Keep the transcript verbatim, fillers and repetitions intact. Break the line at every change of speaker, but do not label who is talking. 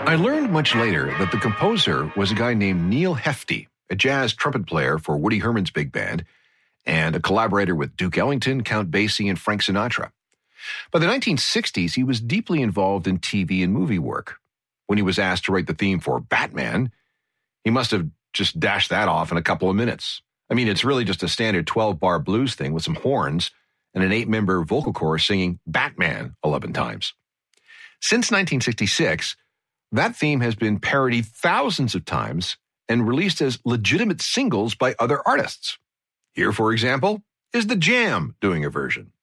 I learned much later that the composer was a guy named Neil Hefti, a jazz trumpet player for Woody Herman's big band, and a collaborator with Duke Ellington, Count Basie, and Frank Sinatra. By the nineteen sixties, he was deeply involved in T V and movie work. When he was asked to write the theme for Batman, he must have just dashed that off in a couple of minutes. I mean, it's really just a standard twelve-bar blues thing with some horns and an eight-member vocal chorus singing Batman eleven times. Since nineteen sixty-six, that theme has been parodied thousands of times and released as legitimate singles by other artists. Here, for example, is The Jam doing a version.